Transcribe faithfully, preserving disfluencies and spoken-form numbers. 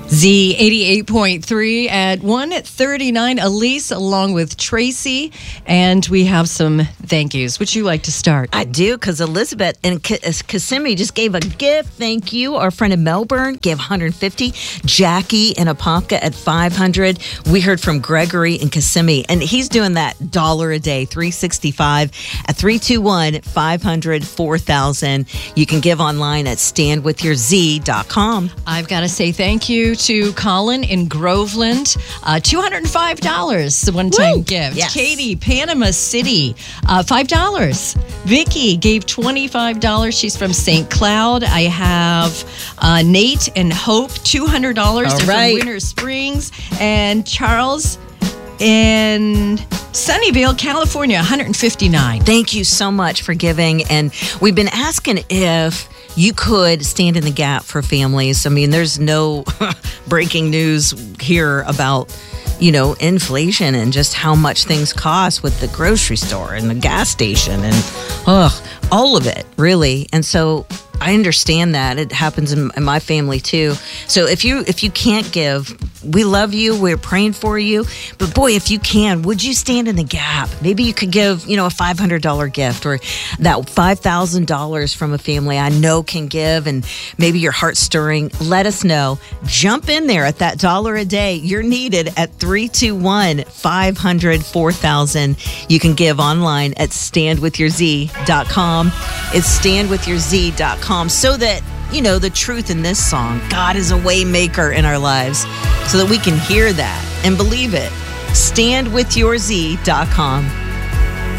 Z eighty-eight point three at one thirty-nine. Elise along with Tracy. And we have some thank yous. Would you like to start? I do, because Elizabeth in Kissimmee just gave a gift. Thank you. Our friend in Melbourne gave one hundred fifty. Jackie in Apopka at five hundred. We heard from Gregory in Kissimmee, and he's doing that dollar a day, three sixty-five at three two one, five hundred, four thousand. You can give online at stand with your z dot com. I've got to say thank you to Colin in Groveland. Uh, two hundred five dollars, the one-time Woo! gift. Yes. Katie, Panama City, uh, five dollars. Vicky gave twenty-five dollars. She's from Saint Cloud. I have uh, Nate and Hope, two hundred dollars. All They're right. from Winter Springs. And Charles in Sunnyvale, California, one hundred fifty-nine. Thank you so much for giving. And we've been asking if you could stand in the gap for families. I mean, there's no breaking news here about, you know, inflation and just how much things cost with the grocery store and the gas station and ugh, all of it, really. And so I understand that. It happens in, in my family too. So if you if you can't give, we love you. We're praying for you. But boy, if you can, would you stand in the gap? Maybe you could give, you know, a five hundred dollars gift, or that five thousand dollars from a family I know can give, and maybe your heart's stirring. Let us know. Jump in there at that dollar a day. You're needed at three two one, five hundred, four thousand. You can give online at stand with your z dot com. It's stand with your z dot com, so that, you know, the truth in this song, God is a way maker in our lives, so that we can hear that and believe it. stand with your z dot com.